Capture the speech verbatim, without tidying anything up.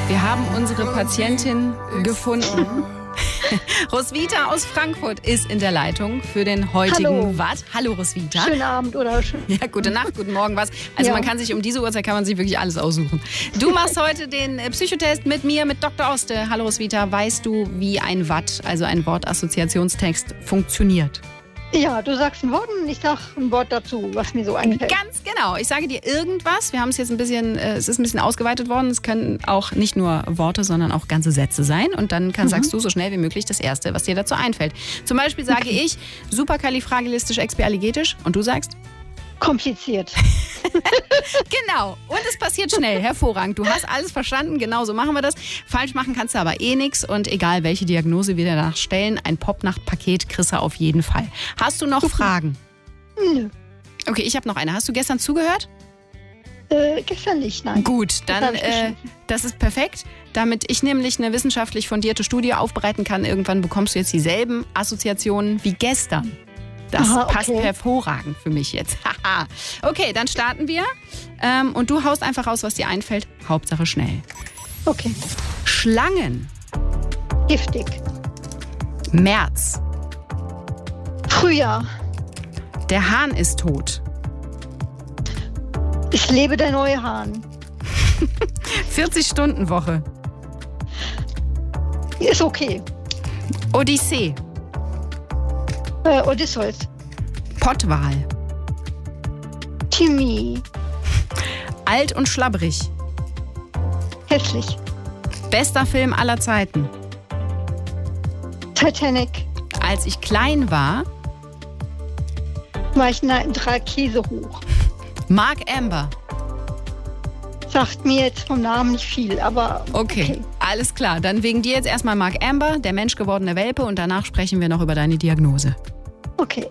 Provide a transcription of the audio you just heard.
Wir haben unsere Patientin gefunden. Roswitha aus Frankfurt ist in der Leitung für den heutigen Hallo. Watt. Hallo Roswitha. Schönen Abend oder schön. Ja, gute Nacht, guten Morgen, was. Also Ja. man kann sich um diese Uhrzeit kann man sich wirklich alles aussuchen. Du machst heute den äh, Psychotest mit mir, mit Doktor Oste. Hallo Roswitha, weißt du, wie ein Watt, also ein Wortassoziationstext, funktioniert? Ja, du sagst ein Wort und ich sag ein Wort dazu, was mir so einfällt. Ganz genau. Ich sage dir irgendwas. Wir haben es jetzt ein bisschen, äh, es ist ein bisschen ausgeweitet worden. Es können auch nicht nur Worte, sondern auch ganze Sätze sein. Und dann kann, mhm. sagst du so schnell wie möglich das Erste, was dir dazu einfällt. Zum Beispiel sage okay. ich superkalifragilistisch-expialigetisch und du sagst? Kompliziert. Genau. Und es passiert schnell. Hervorragend. Du hast alles verstanden. Genau so machen wir das. Falsch machen kannst du aber eh nichts. Und egal, welche Diagnose wir danach stellen, ein Popnacht-Paket kriegst du auf jeden Fall. Hast du noch Fragen? Nö. Okay, ich habe noch eine. Hast du gestern zugehört? Äh, gestern nicht, nein. Gut, dann Das hab ich äh, geschrieben. das ist perfekt. Damit ich nämlich eine wissenschaftlich fundierte Studie aufbereiten kann, irgendwann bekommst du jetzt dieselben Assoziationen wie gestern. Das Aha, okay. passt hervorragend für mich jetzt. Haha. Okay, dann starten wir. Ähm, und du haust einfach raus, was dir einfällt. Hauptsache schnell. Okay. Schlangen. Giftig. März. Frühjahr. Der Hahn ist tot. Ich lebe der neue Hahn. vierzig-Stunden-Woche. Ist okay. Odyssee. Äh, Odysseus. Pottwal. Timmy. Alt und schlabbrig. Hässlich. Bester Film aller Zeiten. Titanic. Als ich klein war. War ich in drei Käse hoch. Mark Amber. Sagt mir jetzt vom Namen nicht viel, aber Okay, okay. alles klar. Dann wegen dir jetzt erstmal Mark Amber, der menschgewordene Welpe, und danach sprechen wir noch über deine Diagnose. Okay.